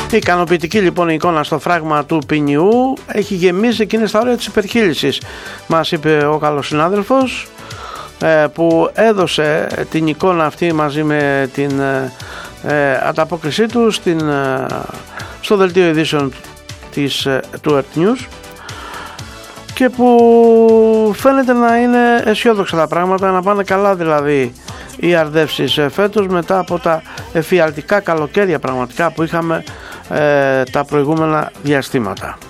Ικανοποιητική λοιπόν η εικόνα στο φράγμα του ποινιού, έχει γεμίσει εκείνες τα όρια της υπερχείλησης, μας είπε ο καλός συνάδελφος που έδωσε την εικόνα αυτή μαζί με την ανταπόκρισή του στο δελτίο ειδήσεων του Earth News, και που φαίνεται να είναι αισιόδοξα τα πράγματα, να πάνε καλά δηλαδή οι αρδεύσεις φέτος μετά από τα εφιαλτικά καλοκαίρια πραγματικά που είχαμε τα προηγούμενα διαστήματα.